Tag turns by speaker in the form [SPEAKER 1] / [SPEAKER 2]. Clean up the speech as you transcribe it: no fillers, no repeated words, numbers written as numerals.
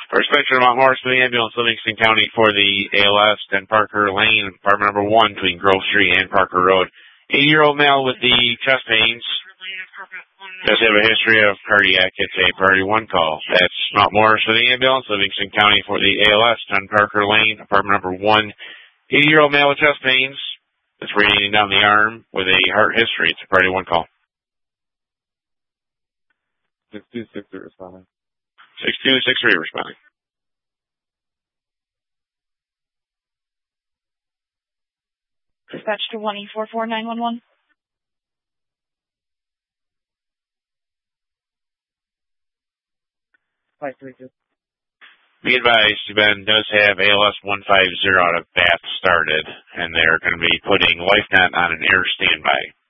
[SPEAKER 1] First Spectrum, Mount Morris for the ambulance, Livingston County for the ALS, 10 Parker Lane, apartment number 1 between Grove Street and Parker Road. 80-year-old male with the chest pains. Does have a history of cardiac. It's a priority 1 call. That's Mount Morris for the ambulance, Livingston County for the ALS, 10 Parker Lane, apartment number 1. 80-year-old male with chest pains. It's radiating down the arm with a heart history. It's a priority 1 call.
[SPEAKER 2] 6263 responding.
[SPEAKER 1] 6263 responding.
[SPEAKER 3] Dispatch to 1-844-911.
[SPEAKER 1] Be advised, Ben does have ALS 150 out of Bath started, and they're going to be putting LifeNet on an air standby.